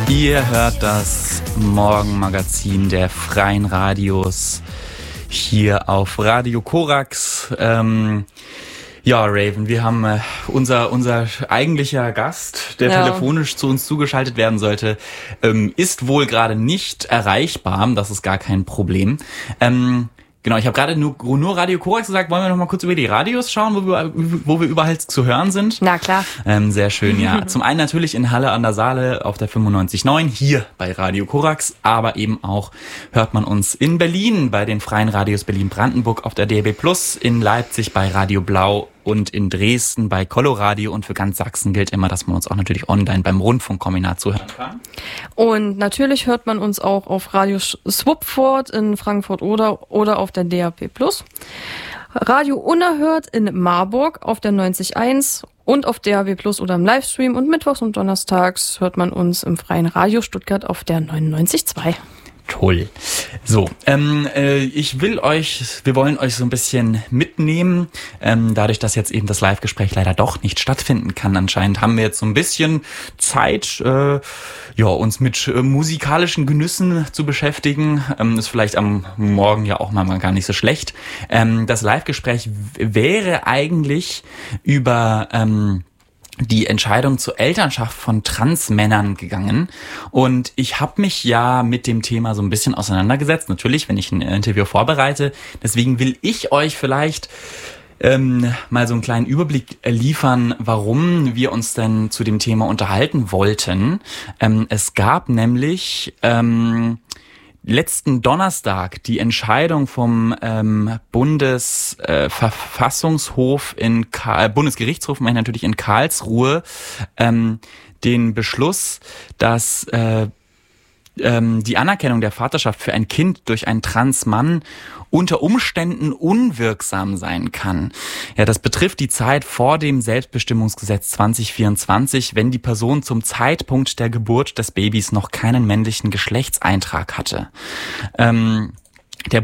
Ihr hört das Morgenmagazin der Freien Radios hier auf Radio Korax. Ja, Raven, wir haben unser eigentlicher Gast, der telefonisch zu uns zugeschaltet werden sollte, ist wohl gerade nicht erreichbar. Das ist gar kein Problem. Genau, ich habe gerade nur Radio Korax gesagt. Wollen wir noch mal kurz über die Radios schauen, wo wir überall zu hören sind? Na klar. Sehr schön, ja. Zum einen natürlich in Halle an der Saale auf der 95.9, hier bei Radio Korax, aber eben auch hört man uns in Berlin bei den Freien Radios Berlin-Brandenburg auf der DAB+, in Leipzig bei Radio Blau und in Dresden bei Coloradio, und für ganz Sachsen gilt immer, dass man uns auch natürlich online beim Rundfunkkombinat zuhören kann. Und natürlich hört man uns auch auf Radio Swupford in Frankfurt oder auf der DAB+. Radio Unerhört in Marburg auf der 90.1 und auf DAB+ oder im Livestream, und mittwochs und donnerstags hört man uns im Freien Radio Stuttgart auf der 99.2. Toll. So, wir wollen euch so ein bisschen mitnehmen. Dadurch, dass jetzt eben das Live-Gespräch leider doch nicht stattfinden kann, anscheinend haben wir jetzt so ein bisschen Zeit, uns mit musikalischen Genüssen zu beschäftigen. Ist vielleicht am Morgen ja auch mal gar nicht so schlecht. Das Live-Gespräch wäre eigentlich über die Entscheidung zur Elternschaft von Transmännern gegangen. Und ich habe mich ja mit dem Thema so ein bisschen auseinandergesetzt, natürlich, wenn ich ein Interview vorbereite. Deswegen will ich euch vielleicht mal so einen kleinen Überblick liefern, warum wir uns denn zu dem Thema unterhalten wollten. Es gab nämlich letzten Donnerstag die Entscheidung vom Bundesverfassungshof Bundesgerichtshof, meine ich natürlich in Karlsruhe, den Beschluss, dass die Anerkennung der Vaterschaft für ein Kind durch einen Transmann unter Umständen unwirksam sein kann. Ja, das betrifft die Zeit vor dem Selbstbestimmungsgesetz 2024, wenn die Person zum Zeitpunkt der Geburt des Babys noch keinen männlichen Geschlechtseintrag hatte. Das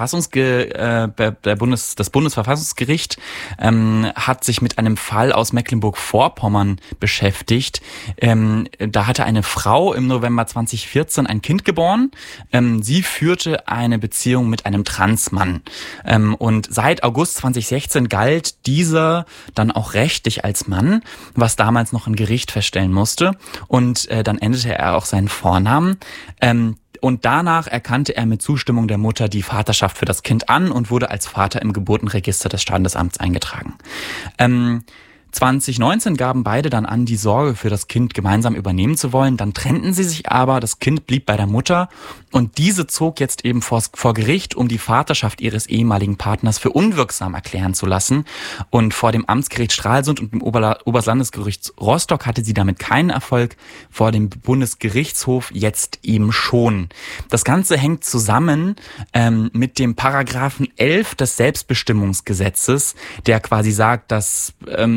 Bundesverfassungsgericht hat sich mit einem Fall aus Mecklenburg-Vorpommern beschäftigt. Da hatte eine Frau im November 2014 ein Kind geboren. Sie führte eine Beziehung mit einem Transmann. Und seit August 2016 galt dieser dann auch rechtlich als Mann, was damals noch ein Gericht feststellen musste. Und dann änderte er auch seinen Vornamen. Und danach erkannte er mit Zustimmung der Mutter die Vaterschaft für das Kind an und wurde als Vater im Geburtenregister des Standesamts eingetragen. 2019 gaben beide dann an, die Sorge für das Kind gemeinsam übernehmen zu wollen. Dann trennten sie sich aber, das Kind blieb bei der Mutter, und diese zog jetzt eben vor Gericht, um die Vaterschaft ihres ehemaligen Partners für unwirksam erklären zu lassen. Und vor dem Amtsgericht Stralsund und dem Oberlandesgericht Rostock hatte sie damit keinen Erfolg, vor dem Bundesgerichtshof jetzt eben schon. Das Ganze hängt zusammen mit dem Paragraphen 11 des Selbstbestimmungsgesetzes, der quasi sagt, dass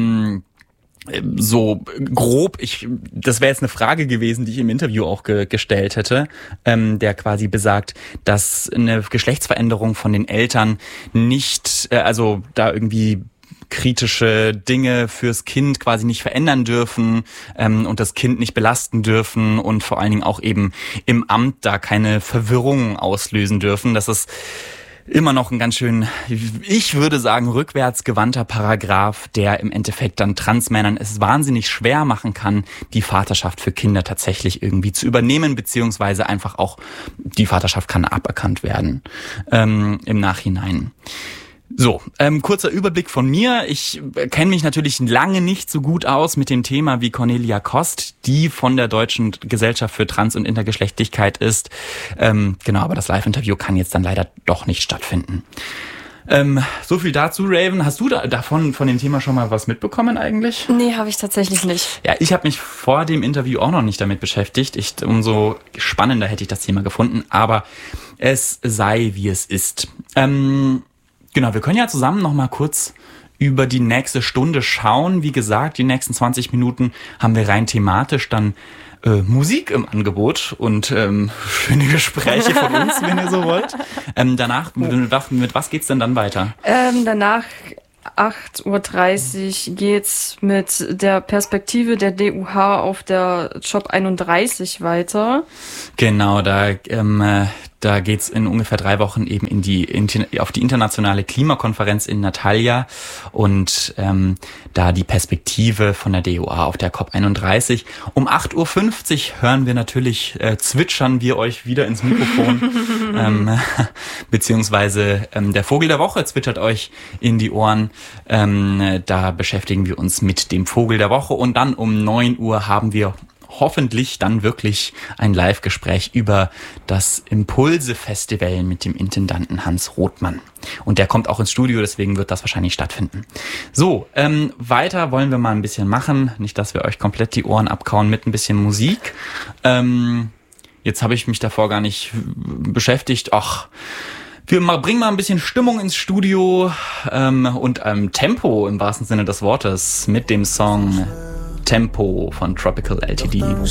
so grob, das wäre jetzt eine Frage gewesen, die ich im Interview auch gestellt hätte, der quasi besagt, dass eine Geschlechtsveränderung von den Eltern nicht, also da irgendwie kritische Dinge fürs Kind quasi nicht verändern dürfen und das Kind nicht belasten dürfen und vor allen Dingen auch eben im Amt da keine Verwirrung auslösen dürfen. Das ist immer noch ein ganz schön, ich würde sagen, rückwärtsgewandter Paragraph, der im Endeffekt dann Transmännern es wahnsinnig schwer machen kann, die Vaterschaft für Kinder tatsächlich irgendwie zu übernehmen, beziehungsweise einfach auch die Vaterschaft kann aberkannt werden im Nachhinein. So, kurzer Überblick von mir. Ich kenne mich natürlich lange nicht so gut aus mit dem Thema wie Cornelia Kost, die von der Deutschen Gesellschaft für Trans- und Intergeschlechtlichkeit ist. Genau, aber das Live-Interview kann jetzt dann leider doch nicht stattfinden. So viel dazu, Raven. Hast du von dem Thema schon mal was mitbekommen eigentlich? Nee, habe ich tatsächlich nicht. Ja, ich habe mich vor dem Interview auch noch nicht damit beschäftigt. Umso spannender hätte ich das Thema gefunden, aber es sei, wie es ist. Genau, wir können ja zusammen noch mal kurz über die nächste Stunde schauen. Wie gesagt, die nächsten 20 Minuten haben wir rein thematisch dann Musik im Angebot und schöne Gespräche von uns, wenn ihr so wollt. Danach, mit was geht's denn dann weiter? Danach 8:30 Uhr geht's mit der Perspektive der DUH auf der Job 31 weiter. Genau, da geht's in ungefähr 3 Wochen eben auf die internationale Klimakonferenz in Natalia und da die Perspektive von der DUH auf der COP31. Um 8:50 Uhr hören wir natürlich, zwitschern wir euch wieder ins Mikrofon, beziehungsweise der Vogel der Woche zwitschert euch in die Ohren. Da beschäftigen wir uns mit dem Vogel der Woche und dann um 9 Uhr haben wir hoffentlich dann wirklich ein Live-Gespräch über das Impulse-Festival mit dem Intendanten Hans Rothmann. Und der kommt auch ins Studio, deswegen wird das wahrscheinlich stattfinden. So, weiter wollen wir mal ein bisschen machen. Nicht, dass wir euch komplett die Ohren abkauen mit ein bisschen Musik. Jetzt habe ich mich davor gar nicht beschäftigt. Wir bringen mal ein bisschen Stimmung ins Studio und Tempo im wahrsten Sinne des Wortes mit dem Song Tempo von Tropical LTD.